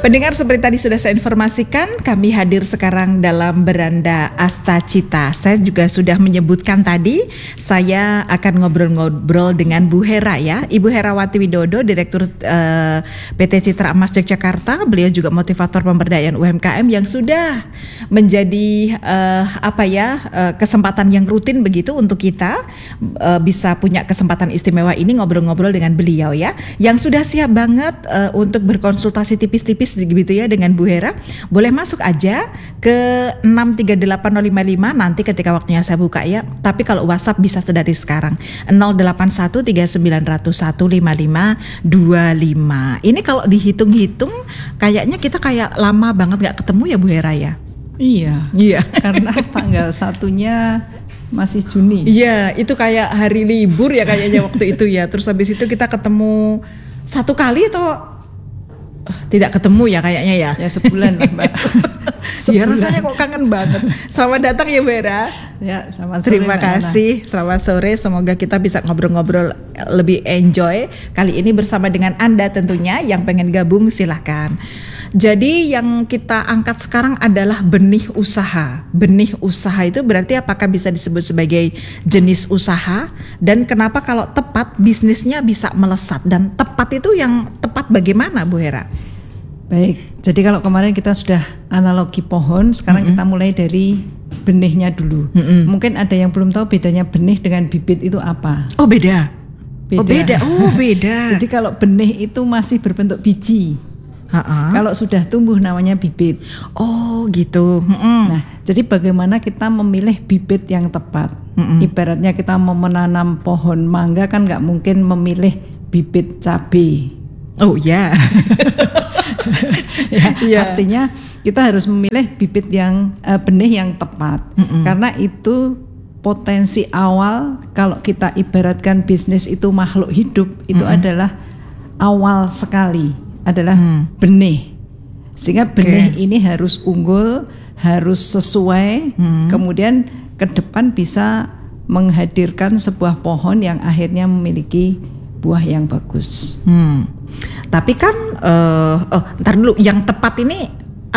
Pendengar, seperti tadi sudah saya informasikan, kami hadir sekarang dalam beranda Astacita. Saya juga sudah menyebutkan tadi, saya akan ngobrol-ngobrol dengan Bu Hera ya, Ibu Herawati Widodo, Direktur PT Citra Emas Yogyakarta. Beliau juga motivator pemberdayaan UMKM yang sudah menjadi kesempatan yang rutin begitu untuk kita bisa punya kesempatan istimewa ini ngobrol-ngobrol dengan beliau ya, yang sudah siap banget untuk berkonsultasi tipis-tipis gitu ya dengan Bu Hera. Boleh masuk aja ke 6380555 nanti ketika waktunya saya buka ya. Tapi kalau WhatsApp bisa dari sekarang 081390155525. Ini kalau dihitung-hitung kayaknya kita kayak lama banget gak ketemu ya Bu Hera ya. Iya. Karena tanggal 1-nya masih Juni. Iya, itu kayak hari libur ya kayaknya waktu itu ya. Terus habis itu kita ketemu satu kali atau tidak ketemu ya kayaknya ya. Ya sebulan lah Mbak. Ya rasanya kok kangen banget. Selamat datang ya Bu Hera. Ya, selamat sore. Terima kasih. Selamat sore. Semoga kita bisa ngobrol-ngobrol lebih enjoy kali ini bersama dengan Anda tentunya. Yang pengen gabung silahkan. Jadi yang kita angkat sekarang adalah benih usaha. Benih usaha itu berarti apakah bisa disebut sebagai jenis usaha, dan kenapa kalau tepat bisnisnya bisa melesat, dan tepat itu yang tepat bagaimana Bu Hera? Baik, jadi kalau kemarin kita sudah analogi pohon, sekarang kita mulai dari benihnya dulu. Mungkin ada yang belum tahu bedanya benih dengan bibit itu apa? Oh beda. Beda. Jadi kalau benih itu masih berbentuk biji. Kalau sudah tumbuh namanya bibit. Oh gitu. Nah, jadi bagaimana kita memilih bibit yang tepat? Ibaratnya kita mau menanam pohon mangga kan nggak mungkin memilih bibit cabai. Oh ya. Artinya kita harus memilih bibit yang benih yang tepat. Karena itu potensi awal. Kalau kita ibaratkan bisnis itu makhluk hidup, itu adalah awal sekali. Adalah benih, sehingga benih ini harus unggul, harus sesuai, kemudian ke depan bisa menghadirkan sebuah pohon yang akhirnya memiliki buah yang bagus. Tapi kan, ntar dulu, yang tepat ini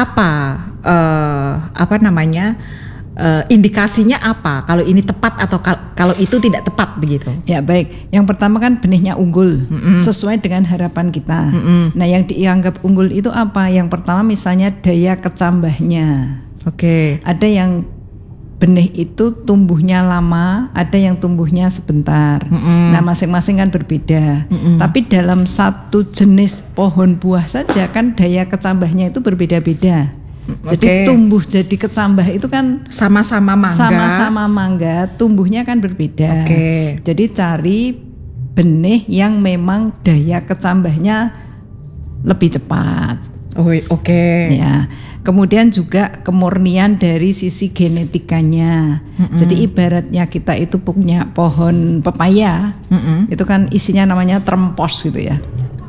apa namanya? Indikasinya apa? Kalau ini tepat atau kalau itu tidak tepat begitu? Ya baik, yang pertama kan benihnya unggul, sesuai dengan harapan kita. Nah yang dianggap unggul itu apa? Yang pertama misalnya daya kecambahnya. Oke. Ada yang benih itu tumbuhnya lama, ada yang tumbuhnya sebentar. Nah masing-masing kan berbeda. Tapi dalam satu jenis pohon buah saja kan daya kecambahnya itu berbeda-beda. Jadi tumbuh jadi kecambah itu kan sama-sama mangga, tumbuhnya kan berbeda. Jadi cari benih yang memang daya kecambahnya lebih cepat. Ya. Kemudian juga kemurnian dari sisi genetikanya. Jadi ibaratnya kita itu punya pohon pepaya, itu kan isinya namanya trempos gitu ya.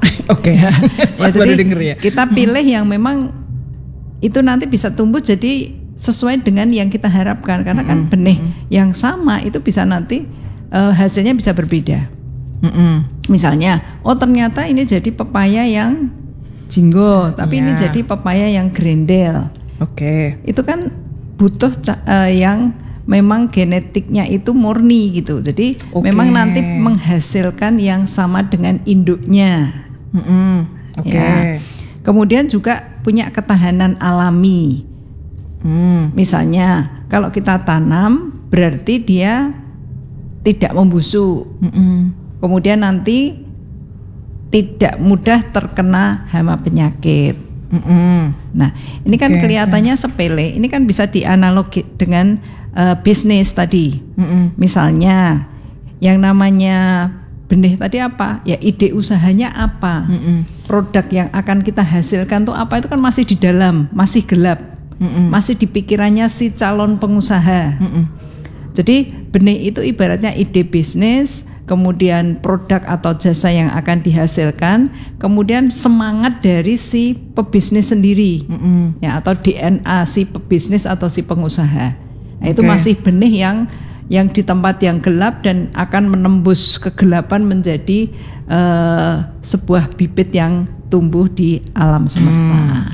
Jadi kita pilih yang memang itu nanti bisa tumbuh jadi sesuai dengan yang kita harapkan, karena kan benih yang sama itu bisa nanti hasilnya bisa berbeda. Misalnya, ternyata ini jadi pepaya yang jinggo, tapi ini jadi pepaya yang grendel. Itu kan butuh yang memang genetiknya itu murni gitu. Jadi memang nanti menghasilkan yang sama dengan induknya. Ya. Kemudian juga punya ketahanan alami. Misalnya kalau kita tanam berarti dia tidak membusuk. Kemudian nanti tidak mudah terkena hama penyakit. Nah ini kan kelihatannya sepele. Ini kan bisa dianalogi dengan bisnis tadi. Misalnya yang namanya benih tadi apa? Ya ide usahanya apa? Produk yang akan kita hasilkan tuh apa? Itu kan masih di dalam, masih gelap, masih di pikirannya si calon pengusaha. Jadi benih itu ibaratnya ide bisnis, kemudian produk atau jasa yang akan dihasilkan, kemudian semangat dari si pebisnis sendiri, ya atau DNA si pebisnis atau si pengusaha. Nah, itu masih benih yang di tempat yang gelap dan akan menembus kegelapan menjadi sebuah bibit yang tumbuh di alam semesta.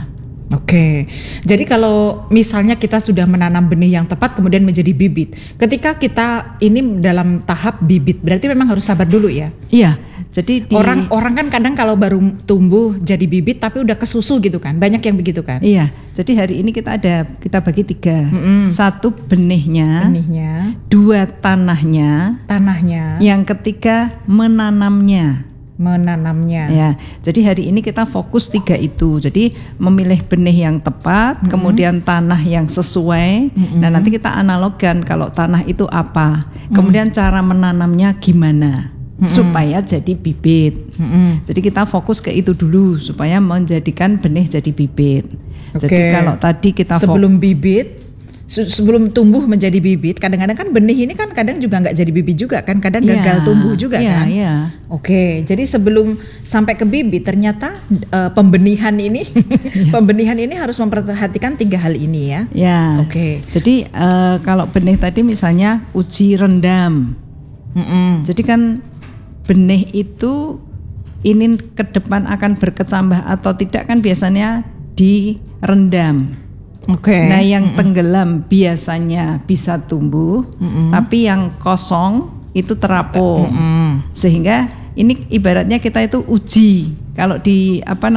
Oke, jadi kalau misalnya kita sudah menanam benih yang tepat kemudian menjadi bibit, ketika kita ini dalam tahap bibit, berarti memang harus sabar dulu ya? Iya, jadi orang kan kadang kalau baru tumbuh jadi bibit tapi udah kesusu gitu kan, banyak yang begitu kan? Iya, jadi hari ini kita bagi 3, 1 benihnya, 2 tanahnya, yang ketiga menanamnya. Ya, jadi hari ini kita fokus 3 itu. Jadi memilih benih yang tepat, kemudian tanah yang sesuai. Nah, nanti kita analogkan kalau tanah itu apa, kemudian cara menanamnya gimana supaya jadi bibit. Jadi kita fokus ke itu dulu supaya menjadikan benih jadi bibit. Jadi kalau tadi kita sebelum tumbuh menjadi bibit, kadang-kadang kan benih ini kan kadang juga nggak jadi bibit juga kan, kadang gagal tumbuh juga kan. Oke, jadi sebelum sampai ke bibit ternyata pembenihan ini harus memperhatikan 3 hal ini ya. Oke. Jadi kalau benih tadi misalnya uji rendam. Jadi kan benih itu ini ke depan akan berkecambah atau tidak kan biasanya direndam. Nah, yang tenggelam biasanya bisa tumbuh, tapi yang kosong itu terapung. Sehingga ini ibaratnya kita itu uji. Kalau di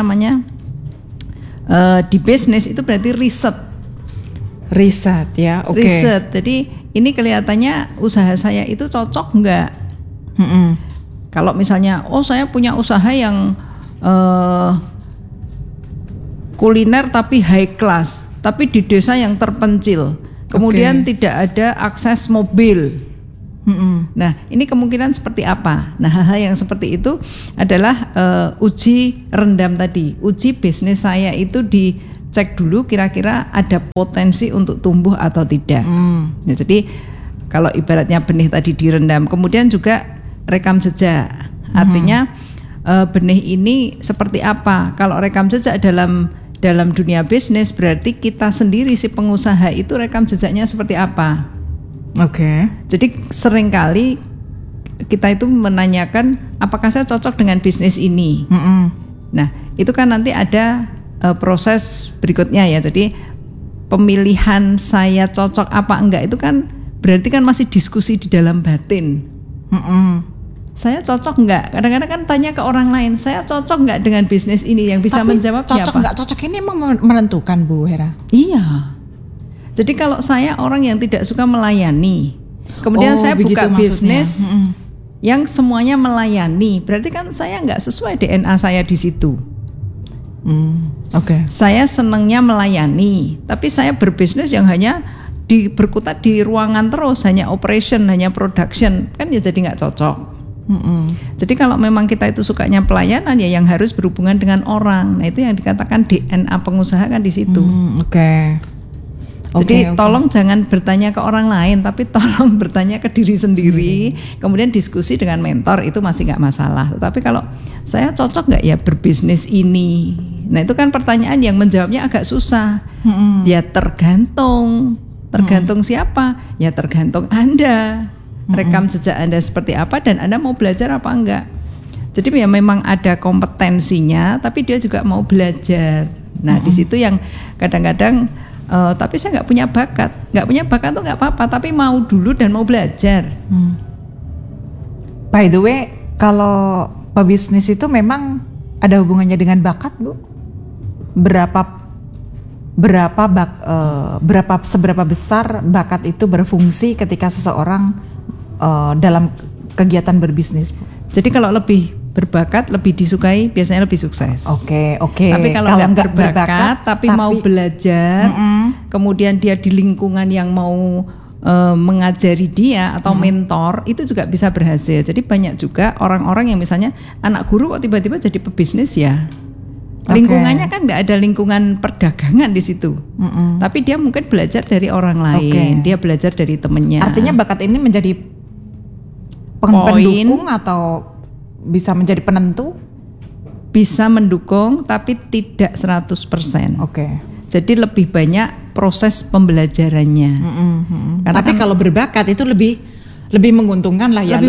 di bisnis itu berarti riset ya. Riset. Jadi ini kelihatannya usaha saya itu cocok enggak? Kalau misalnya saya punya usaha yang kuliner tapi high class, tapi di desa yang terpencil, kemudian tidak ada akses mobil. Nah, ini kemungkinan seperti apa? Nah, hal-hal yang seperti itu adalah uji rendam tadi. Uji bisnis saya itu dicek dulu kira-kira ada potensi untuk tumbuh atau tidak. Nah, jadi kalau ibaratnya benih tadi direndam, kemudian juga rekam jejak. Artinya benih ini seperti apa? Kalau rekam jejak dalam dunia bisnis berarti kita sendiri si pengusaha itu rekam jejaknya seperti apa. Jadi seringkali kita itu menanyakan apakah saya cocok dengan bisnis ini. Nah, itu kan nanti ada proses berikutnya ya. Jadi pemilihan saya cocok apa enggak itu kan berarti kan masih diskusi di dalam batin. Saya cocok enggak? Kadang-kadang kan tanya ke orang lain, saya cocok enggak dengan bisnis ini? Yang bisa menjawab siapa? Cocok enggak cocok ini emang menentukan, Bu Hera? Iya. Jadi kalau saya orang yang tidak suka melayani, kemudian saya buka bisnis yang semuanya melayani, berarti kan saya enggak sesuai DNA saya di situ. Saya senangnya melayani, tapi saya berbisnis yang hanya berkutat di ruangan terus, hanya operation, hanya production, kan ya jadi nggak cocok. Jadi kalau memang kita itu sukanya pelayanan ya yang harus berhubungan dengan orang. Nah, itu yang dikatakan DNA pengusaha kan di situ. Jadi tolong jangan bertanya ke orang lain, tapi tolong bertanya ke diri sendiri. Kemudian diskusi dengan mentor itu masih nggak masalah. Tetapi kalau saya cocok nggak ya berbisnis ini? Nah, itu kan pertanyaan yang menjawabnya agak susah. Ya tergantung siapa? Ya tergantung Anda. Rekam jejak Anda seperti apa dan Anda mau belajar apa enggak. Jadi ya memang ada kompetensinya, tapi dia juga mau belajar. Nah, di situ yang kadang-kadang tapi saya nggak punya bakat. Nggak punya bakat tuh nggak apa-apa, tapi mau dulu dan mau belajar. By the way, kalau pebisnis itu memang ada hubungannya dengan bakat, Bu? Seberapa besar bakat itu berfungsi ketika seseorang dalam kegiatan berbisnis, Bu? Jadi kalau lebih berbakat, lebih disukai, biasanya lebih sukses. Oke. Tapi kalau nggak berbakat, tapi mau belajar, kemudian dia di lingkungan yang mau mengajari dia atau mentor, itu juga bisa berhasil. Jadi banyak juga orang-orang yang misalnya anak guru kok tiba-tiba jadi pebisnis ya. Lingkungannya kan nggak ada lingkungan perdagangan di situ, tapi dia mungkin belajar dari orang lain, dia belajar dari temennya. Artinya bakat ini menjadi pendukung atau bisa menjadi penentu? Bisa mendukung tapi tidak 100%. Jadi lebih banyak proses pembelajarannya. Karena tapi kalau berbakat itu lebih menguntungkan lah ya,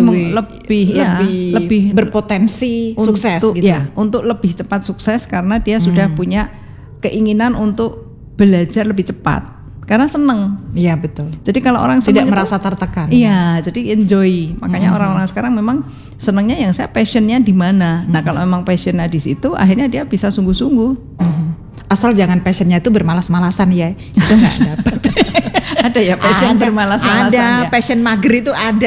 lebih berpotensi sukses gitu. Ya, untuk lebih cepat sukses karena dia sudah punya keinginan untuk belajar lebih cepat karena seneng. Iya betul. Jadi kalau orang tidak seneng merasa tertekan. Iya, jadi enjoy. Makanya orang-orang sekarang memang senengnya yang saya passionnya di mana. Nah kalau memang passionnya di situ, akhirnya dia bisa sungguh-sungguh. Asal jangan passionnya itu bermalas-malasan ya, itu nggak dapat. Ada ya passion bermalas-malasan. Ada ya? passion mager itu ada.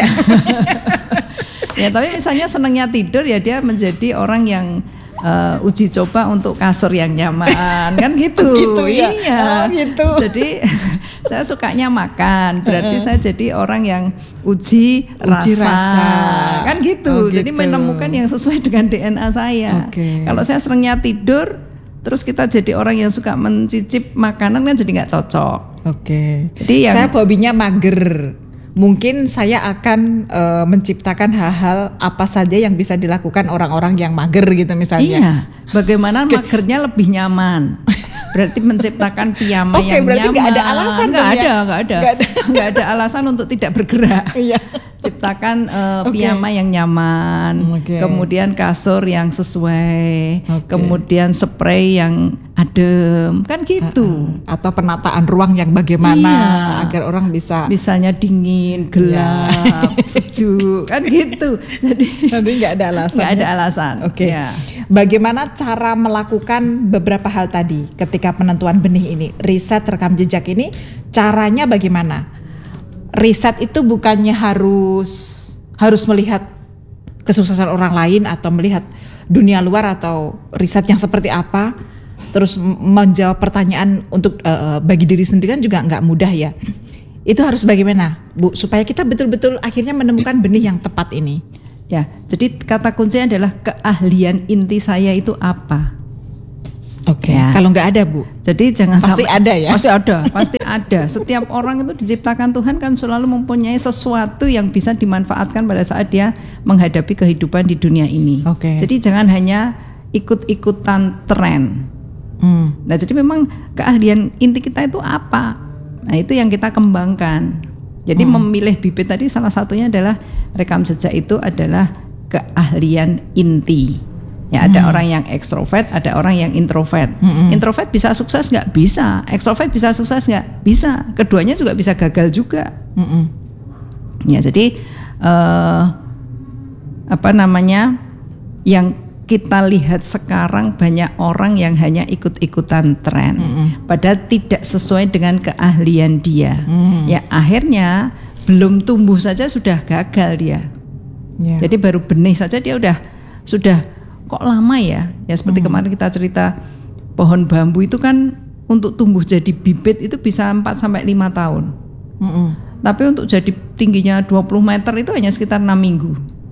Ya tapi misalnya senengnya tidur ya dia menjadi orang yang uji coba untuk kasur yang nyaman kan gitu. Gitu ya? Iya. Oh, gitu. Jadi saya sukanya makan, berarti saya jadi orang yang uji rasa. Kan gitu. Oh, Jadi gitu. menemukan yang sesuai dengan DNA saya. Okay. Kalau saya senengnya tidur, terus kita jadi orang yang suka mencicip makanan kan jadi nggak cocok. Oke. Jadi saya hobinya mager. Mungkin saya akan menciptakan hal-hal apa saja yang bisa dilakukan orang-orang yang mager gitu misalnya. Iya, bagaimana magernya lebih nyaman. Berarti menciptakan piyama yang berarti nyaman. Nggak ada alasan. Nggak ada alasan untuk tidak bergerak. Iya. Ciptakan piyama yang nyaman, kemudian kasur yang sesuai, kemudian spray yang adem, kan gitu. Atau penataan ruang yang bagaimana agar orang bisanya dingin, gelap, sejuk, kan gitu. Jadi nggak ada alasan. Nggak ada alasan. Oke. Ya. Bagaimana cara melakukan beberapa hal tadi ketika penentuan benih ini, riset rekam jejak ini, caranya bagaimana? Riset itu bukannya harus melihat kesuksesan orang lain atau melihat dunia luar atau riset yang seperti apa, terus menjawab pertanyaan untuk bagi diri sendiri kan juga nggak mudah ya. Itu harus bagaimana, Bu, supaya kita betul-betul akhirnya menemukan benih yang tepat ini? Ya, jadi kata kuncinya adalah keahlian inti saya itu apa. Oke. Ya. Kalau nggak ada, Bu? Jadi jangan pasti sampai ada ya. Pasti ada. Setiap orang itu diciptakan Tuhan kan selalu mempunyai sesuatu yang bisa dimanfaatkan pada saat dia menghadapi kehidupan di dunia ini. Oke. Jadi jangan hanya ikut-ikutan tren. Nah, jadi memang keahlian inti kita itu apa? Nah, itu yang kita kembangkan. Jadi memilih bibit tadi salah satunya adalah rekam jejak itu adalah keahlian inti. Ya, ada orang yang ekstrovert, ada orang yang introvert. Introvert bisa sukses nggak? Bisa. Ekstrovert bisa sukses nggak? Bisa. Keduanya juga bisa gagal juga. Ya, jadi yang kita lihat sekarang banyak orang yang hanya ikut-ikutan tren, padahal tidak sesuai dengan keahlian dia. Ya, akhirnya belum tumbuh saja sudah gagal dia. Yeah. Jadi baru benih saja dia sudah kok lama ya? Ya seperti kemarin kita cerita pohon bambu itu kan untuk tumbuh jadi bibit itu bisa 4 sampai 5 tahun. Tapi untuk jadi tingginya 20 meter itu hanya sekitar 6 minggu.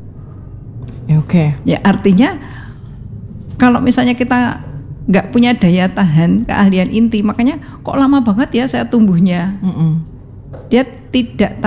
Oke. Ya artinya kalau misalnya kita nggak punya daya tahan keahlian inti, makanya kok lama banget ya saya tumbuhnya. Dia tidak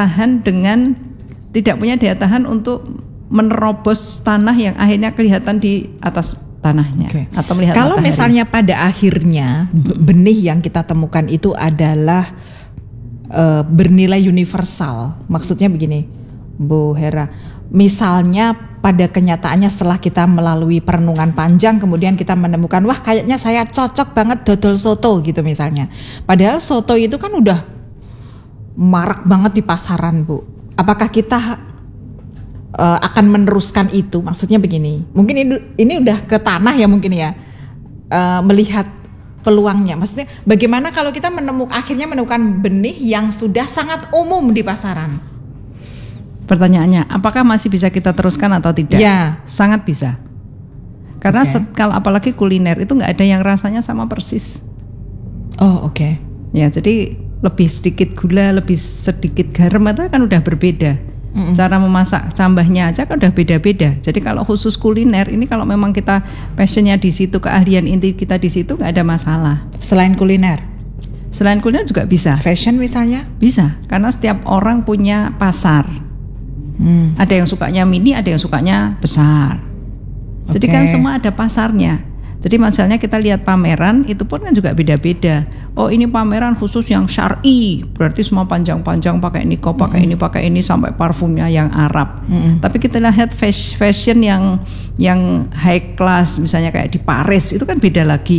punya daya tahan untuk menerobos tanah yang akhirnya kelihatan di atas tanahnya. Atau melihat kalau matahari. Misalnya pada akhirnya benih yang kita temukan itu adalah bernilai universal. Maksudnya begini, Bu Hera. Misalnya pada kenyataannya setelah kita melalui perenungan panjang kemudian kita menemukan wah kayaknya saya cocok banget dodol soto gitu misalnya. Padahal soto itu kan udah marak banget di pasaran, Bu. Apakah kita akan meneruskan itu? Maksudnya begini, mungkin ini udah ke tanah ya mungkin ya, melihat peluangnya. Maksudnya bagaimana kalau kita akhirnya menemukan benih yang sudah sangat umum di pasaran? Pertanyaannya, apakah masih bisa kita teruskan atau tidak? Ya. Sangat bisa. Karena kalau apalagi kuliner itu nggak ada yang rasanya sama persis. Oh oke. Ya jadi lebih sedikit gula, lebih sedikit garam itu kan udah berbeda. Cara memasak cambahnya aja kan udah beda-beda. Jadi kalau khusus kuliner ini kalau memang kita passionnya di situ, keahlian inti kita di situ nggak ada masalah. Selain kuliner? Selain kuliner juga bisa. Fashion misalnya? Bisa, karena setiap orang punya pasar. Ada yang sukanya mini, ada yang sukanya besar. Jadi kan semua ada pasarnya. Jadi misalnya kita lihat pameran itu pun kan juga beda-beda. Oh ini pameran khusus yang syar'i, berarti semua panjang-panjang pakai niqab, pakai ini sampai parfumnya yang Arab. Tapi kita lihat fashion yang high class misalnya kayak di Paris itu kan beda lagi.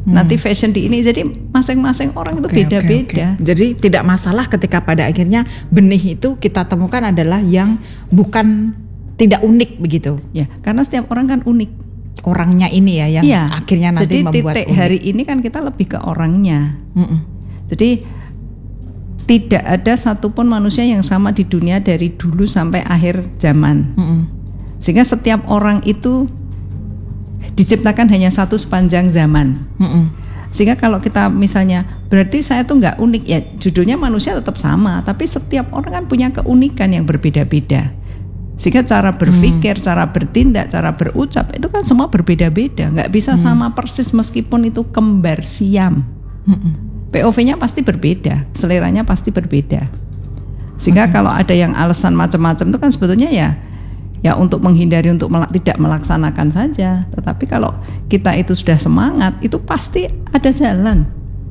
nanti fashion di ini. Jadi masing-masing orang itu beda-beda. Jadi tidak masalah ketika pada akhirnya benih itu kita temukan adalah yang bukan tidak unik begitu. Ya, karena setiap orang kan unik. Orangnya ini ya yang akhirnya nanti membuat titik unik. hari ini kan kita lebih ke orangnya. Jadi tidak ada satupun manusia yang sama di dunia dari dulu sampai akhir zaman. Sehingga setiap orang itu diciptakan hanya satu sepanjang zaman. Sehingga kalau kita misalnya berarti saya tuh nggak unik, ya judulnya manusia tetap sama, tapi setiap orang kan punya keunikan yang berbeda-beda. Sehingga cara berpikir, cara bertindak, cara berucap itu kan semua berbeda-beda, nggak bisa sama persis meskipun itu kembar siam. POV-nya pasti berbeda, seleranya pasti berbeda. Sehingga kalau ada yang alasan macam-macam itu kan sebetulnya ya untuk menghindari untuk tidak melaksanakan saja. Tetapi kalau kita itu sudah semangat, itu pasti ada jalan.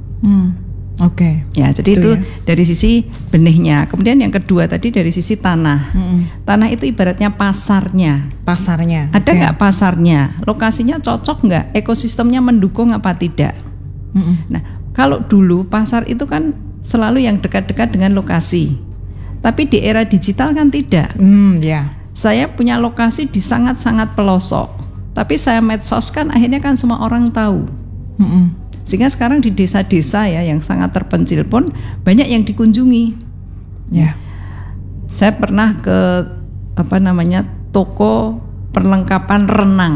Ya, jadi itu dari sisi benihnya. Kemudian yang kedua tadi dari sisi tanah. Tanah itu ibaratnya pasarnya. Ada nggak pasarnya? Lokasinya cocok nggak? Ekosistemnya mendukung apa tidak? Nah, kalau dulu pasar itu kan selalu yang dekat-dekat dengan lokasi. Tapi di era digital kan tidak. Saya punya lokasi di sangat-sangat pelosok, tapi saya medsoskan, akhirnya kan semua orang tahu. Sehingga sekarang di desa-desa ya yang sangat terpencil pun banyak yang dikunjungi. Saya pernah ke toko perlengkapan renang.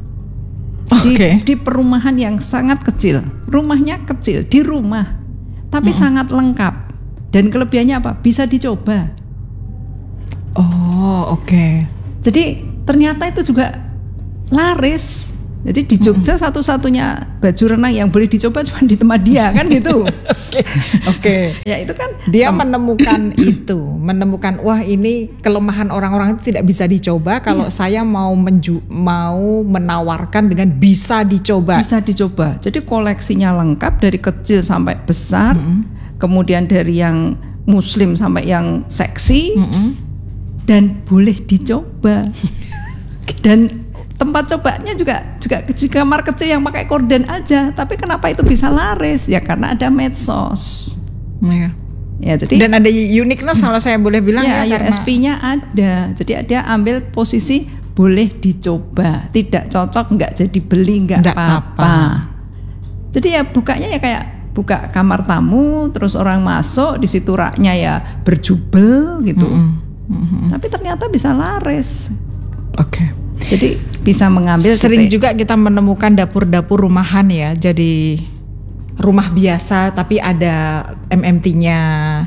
Di perumahan yang sangat kecil, rumahnya kecil di rumah, tapi sangat lengkap. Dan kelebihannya apa? Bisa dicoba. Jadi ternyata itu juga laris. Jadi di Jogja satu-satunya baju renang yang boleh dicoba cuma di tempat dia kan gitu. Ya itu kan dia menemukan menemukan wah ini kelemahan orang-orang itu tidak bisa dicoba. Kalau saya mau menawarkan dengan bisa dicoba. Jadi koleksinya lengkap dari kecil sampai besar. Kemudian dari yang muslim sampai yang seksi. Dan boleh dicoba. Dan tempat cobanya juga di kamar kecil yang pakai korden aja. Tapi kenapa itu bisa laris? Ya karena ada medsos. Ya, jadi dan ada uniqueness kalau saya boleh bilang USP-nya ada. Jadi dia ambil posisi boleh dicoba, tidak cocok nggak jadi beli nggak apa-apa. Jadi ya bukanya ya kayak buka kamar tamu, terus orang masuk di situ raknya ya berjubel gitu. Tapi ternyata bisa laris. Jadi bisa mengambil. Sering juga kita menemukan dapur-dapur rumahan ya. Jadi rumah biasa tapi ada MMT-nya.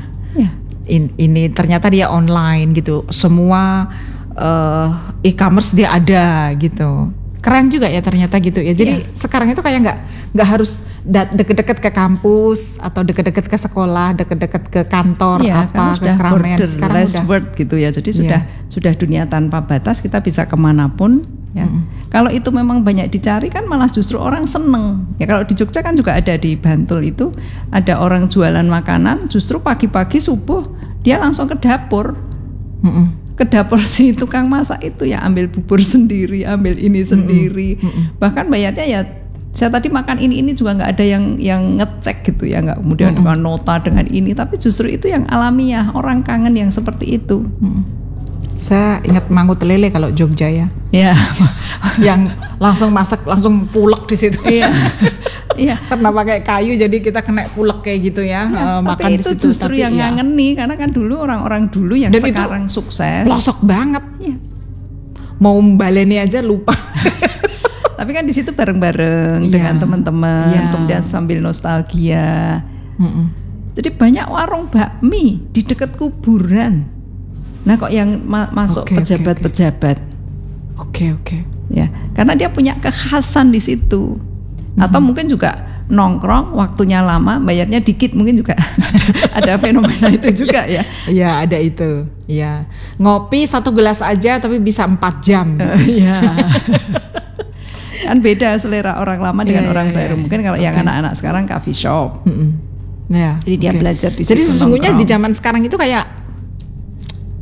Ini ternyata dia online gitu. Semua e-commerce dia ada gitu. Keren juga ya ternyata gitu ya. Jadi sekarang itu kayak nggak harus deket-deket ke kampus atau deket-deket ke sekolah, deket-deket ke kantor ke keramaian. Sekarang udah world gitu ya. Jadi sudah dunia tanpa batas, kita bisa kemanapun. Ya. Kalau itu memang banyak dicari kan malah justru orang seneng. Ya kalau di Jogja kan juga ada di Bantul itu ada orang jualan makanan, justru pagi-pagi subuh dia langsung ke dapur. Ke dapur si tukang masak itu ya ambil bubur sendiri, ambil ini sendiri. Bahkan bayarnya ya saya tadi makan ini juga nggak ada yang ngecek gitu ya, nggak kemudian dengan nota dengan ini, tapi justru itu yang alamiah, orang kangen yang seperti itu. Saya ingat Mangut Lele kalau Jogja ya. Yang langsung masak langsung pulek di situ. Karena pakai kayu jadi kita kena pulek kayak gitu ya. Makan tapi itu di situ justru yang ngangeni karena kan dulu orang-orang dulu yang dan sekarang sukses. Pelosok banget. Mau baleni aja lupa. Tapi kan di situ bareng-bareng dengan teman-teman, kemudian sambil nostalgia. Jadi banyak warung bakmi di dekat kuburan. Nah kok yang masuk pejabat-pejabat. Ya, karena dia punya kekhasan di situ. Atau mungkin juga nongkrong waktunya lama, bayarnya dikit, mungkin juga ada fenomena itu juga ya. Iya, ada itu. Ya, ngopi 1 gelas aja tapi bisa 4 jam. Kan beda selera orang lama dengan orang baru. Mungkin kalau yang anak-anak sekarang coffee shop. Jadi dia belajar di situ. Jadi sesungguhnya di zaman sekarang itu kayak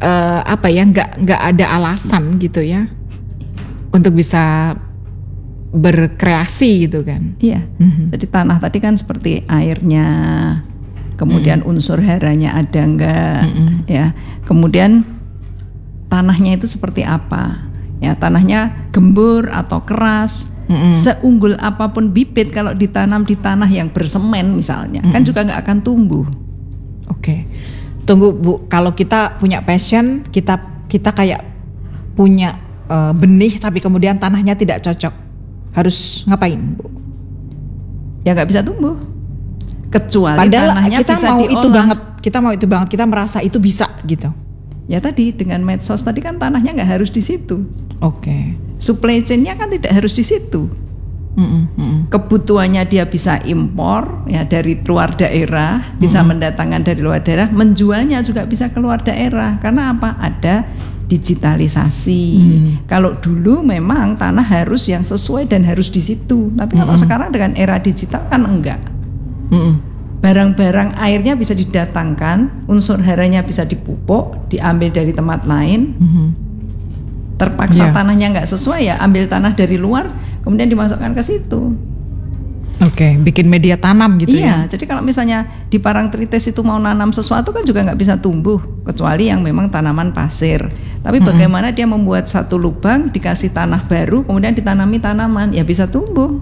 nggak ada alasan gitu ya untuk bisa berkreasi gitu kan. Iya. Jadi tanah tadi kan seperti airnya, kemudian unsur haranya ada enggak, ya. Kemudian tanahnya itu seperti apa? Ya, tanahnya gembur atau keras. Seunggul apapun bibit kalau ditanam di tanah yang bersemen misalnya, kan juga nggak akan tumbuh. Oke. Tunggu Bu, kalau kita punya passion, kita kayak punya benih tapi kemudian tanahnya tidak cocok, harus ngapain Bu? Ya nggak bisa tumbuh. Kecuali padahal tanahnya kita bisa mau diolah. kita mau itu banget, kita merasa itu bisa gitu. Ya tadi dengan medsos tadi kan tanahnya nggak harus di situ. Oke. Supply chain-nya kan tidak harus di situ. Kebutuhannya dia bisa impor ya dari luar daerah, bisa mendatangkan dari luar daerah, menjualnya juga bisa keluar daerah. Karena apa? Ada digitalisasi. Kalau dulu memang tanah harus yang sesuai dan harus di situ. Tapi kalau sekarang dengan era digital kan enggak. Barang-barang airnya bisa didatangkan, unsur haranya bisa dipupuk, diambil dari tempat lain. Terpaksa tanahnya nggak sesuai ya ambil tanah dari luar, kemudian dimasukkan ke situ. Oke, bikin media tanam gitu ya. Iya, jadi kalau misalnya di Parangtritis itu mau nanam sesuatu kan juga nggak bisa tumbuh, kecuali yang memang tanaman pasir. Tapi bagaimana dia membuat satu lubang, dikasih tanah baru, kemudian ditanami tanaman, ya bisa tumbuh.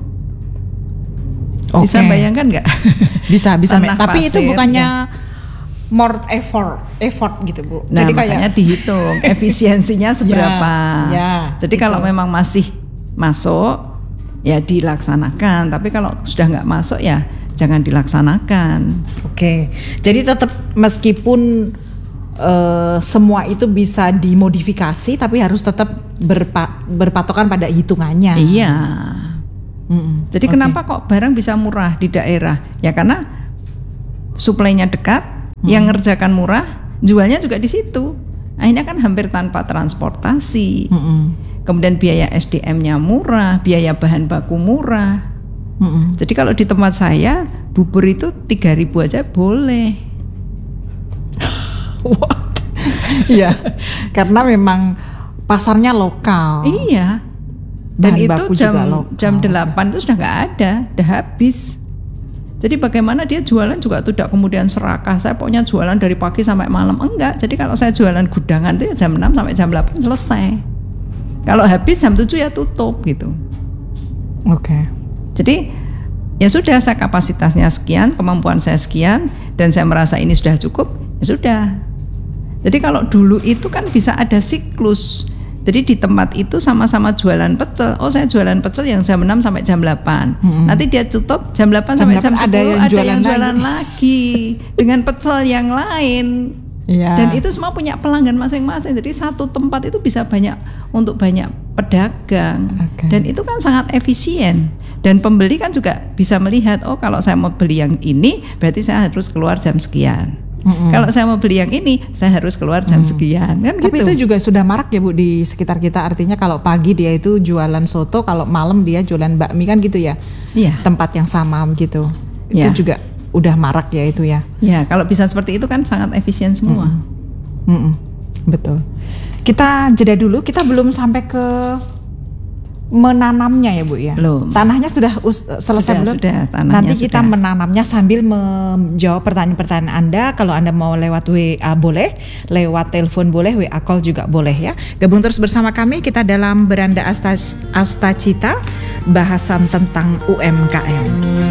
Bisa bayangkan nggak? Bisa. Tanah Tapi pasir, itu bukannya more effort gitu Bu. Nah, jadi makanya kayak dihitung efisiensinya seberapa. Jadi gitu. kalau memang masih masuk ya dilaksanakan, tapi kalau sudah nggak masuk ya jangan dilaksanakan. Oke. Jadi tetap meskipun semua itu bisa dimodifikasi, tapi harus tetap berpatokan pada hitungannya. Iya. Jadi kenapa kok barang bisa murah di daerah? Ya karena suplainya dekat, yang ngerjakan murah, jualnya juga di situ. Akhirnya kan hampir tanpa transportasi. Kemudian biaya SDM-nya murah, biaya bahan baku murah. Jadi kalau di tempat saya bubur itu 3.000 aja boleh. What? Iya. Karena memang pasarnya lokal. Iya. Dan Bahan itu baku juga lokal. jam 8 itu sudah nggak ada, udah habis. Jadi bagaimana dia jualan juga tidak kemudian serakah. Saya pokoknya jualan dari pagi sampai malam, enggak. Jadi kalau saya jualan gudangan itu jam 6 sampai jam 8 selesai. Kalau habis jam 7 ya tutup gitu. Oke. Jadi ya sudah, saya kapasitasnya sekian, kemampuan saya sekian, dan saya merasa ini sudah cukup, ya sudah. Jadi kalau dulu itu kan bisa ada siklus. Jadi di tempat itu sama-sama jualan pecel. Oh, saya jualan pecel yang jam 6 sampai jam 8. Nanti dia tutup jam 8 sampai jam 10 ada yang jualan lagi dengan pecel yang lain. Ya. Dan itu semua punya pelanggan masing-masing. Jadi satu tempat itu bisa banyak untuk banyak pedagang. Dan itu kan sangat efisien. Dan pembeli kan juga bisa melihat, oh kalau saya mau beli yang ini berarti saya harus keluar jam sekian. Kalau saya mau beli yang ini, saya harus keluar jam sekian, kan. Tapi gitu. itu juga sudah marak ya Bu di sekitar kita. Artinya kalau pagi dia itu jualan soto, kalau malam dia jualan bakmi kan gitu ya. Iya. Tempat yang sama gitu. Iya. Itu juga udah marak ya itu ya. Ya, kalau bisa seperti itu kan sangat efisien semua. Betul. Kita jeda dulu. Kita belum sampai ke menanamnya ya Bu ya. Belum. Tanahnya sudah selesai belum? Sudah, tanahnya Nanti kita sudah. menanamnya sambil menjawab pertanyaan-pertanyaan Anda. Kalau Anda mau lewat WA boleh, lewat telepon boleh, WA call juga boleh ya. Gabung terus bersama kami, kita dalam Beranda Astacita, bahasan tentang UMKM.